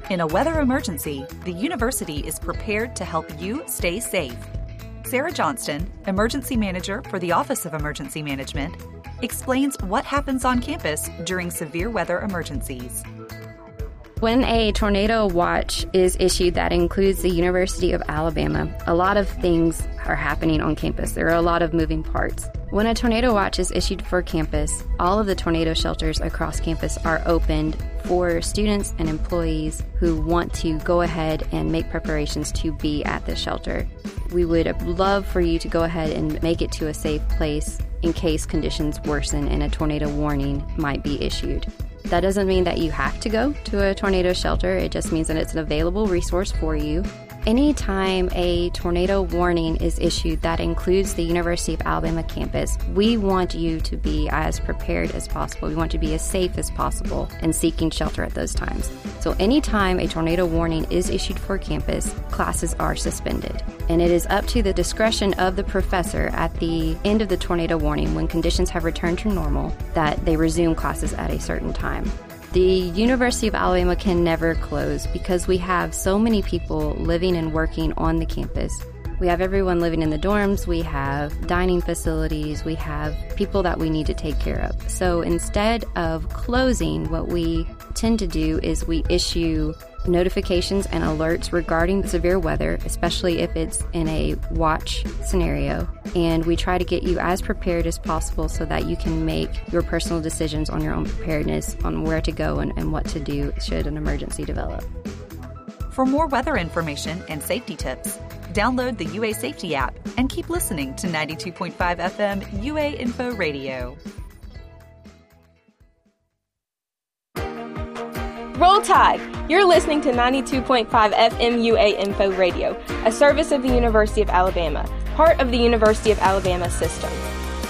In a weather emergency, the university is prepared to help you stay safe. Sarah Johnston, Emergency Manager for the Office of Emergency Management, explains what happens on campus during severe weather emergencies. When a tornado watch is issued that includes the University of Alabama, a lot of things are happening on campus. There are a lot of moving parts. When a tornado watch is issued for campus, all of the tornado shelters across campus are opened for students and employees who want to go ahead and make preparations to be at the shelter. We would love for you to go ahead and make it to a safe place in case conditions worsen and a tornado warning might be issued. That doesn't mean that you have to go to a tornado shelter. It just means that it's an available resource for you. Anytime a tornado warning is issued that includes the University of Alabama campus, we want you to be as prepared as possible. We want you to be as safe as possible and seeking shelter at those times. So anytime a tornado warning is issued for campus, classes are suspended. And it is up to the discretion of the professor at the end of the tornado warning, when conditions have returned to normal, that they resume classes at a certain time. The University of Alabama can never close because we have so many people living and working on the campus. We have everyone living in the dorms, we have dining facilities, we have people that we need to take care of. So instead of closing, what we tend to do is we issue notifications and alerts regarding severe weather, especially if it's in a watch scenario. And we try to get you as prepared as possible so that you can make your personal decisions on your own preparedness, on where to go and what to do should an emergency develop. For more weather information and safety tips, download the UA Safety app and keep listening to 92.5 FM UA Info Radio. Roll Tide! You're listening to 92.5 FM UA Info Radio, a service of the University of Alabama, part of the University of Alabama system.